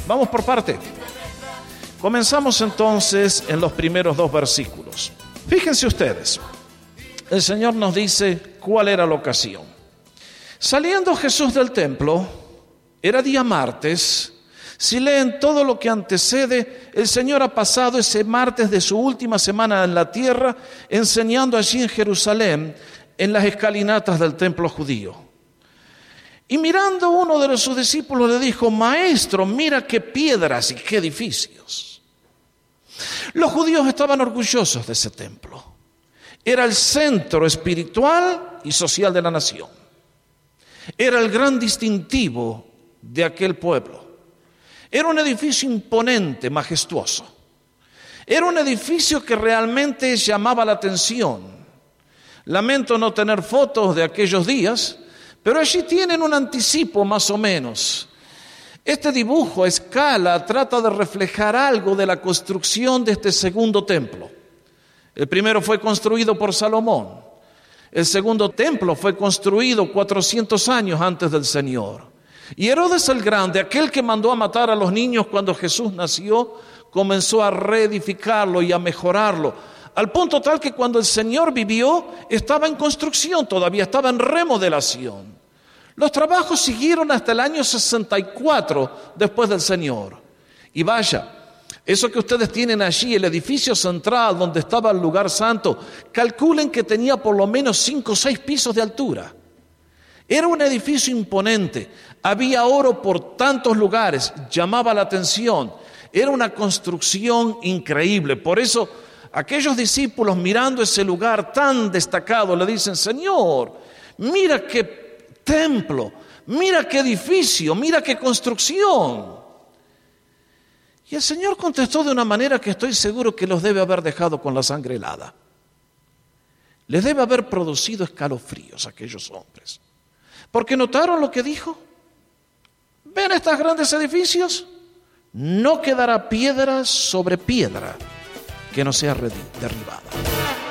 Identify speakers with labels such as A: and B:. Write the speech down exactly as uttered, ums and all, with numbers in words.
A: Vamos por parte. Comenzamos entonces en los primeros dos versículos. Fíjense ustedes, el Señor nos dice cuál era la ocasión. Saliendo Jesús del templo, era día martes. Si leen todo lo que antecede, el Señor ha pasado ese martes de su última semana en la tierra, enseñando allí en Jerusalén, en las escalinatas del templo judío. Y mirando uno de sus discípulos le dijo: Maestro, mira qué piedras y qué edificios. Los judíos estaban orgullosos de ese templo. Era el centro espiritual y social de la nación. Era el gran distintivo de aquel pueblo. Era un edificio imponente, majestuoso. Era un edificio que realmente llamaba la atención. Lamento no tener fotos de aquellos días, pero allí tienen un anticipo más o menos. Este dibujo a escala trata de reflejar algo de la construcción de este segundo templo. El primero fue construido por Salomón. El segundo templo fue construido cuatrocientos años antes del Señor. Y Herodes el Grande, aquel que mandó a matar a los niños cuando Jesús nació, comenzó a reedificarlo y a mejorarlo, al punto tal que cuando el Señor vivió estaba en construcción, todavía estaba en remodelación. Los trabajos siguieron hasta el año sesenta y cuatro después del Señor. Y vaya, eso que ustedes tienen allí, el edificio central donde estaba el lugar santo, calculen que tenía por lo menos cinco o seis pisos de altura. Era un edificio imponente, había oro por tantos lugares, llamaba la atención, era una construcción increíble. Por eso aquellos discípulos mirando ese lugar tan destacado le dicen: Señor, mira qué templo, mira qué edificio, mira qué construcción. Y el Señor contestó de una manera que estoy seguro que los debe haber dejado con la sangre helada. Les debe haber producido escalofríos a aquellos hombres. Porque notaron lo que dijo. ¿Ven estos grandes edificios? No quedará piedra sobre piedra que no sea derribada.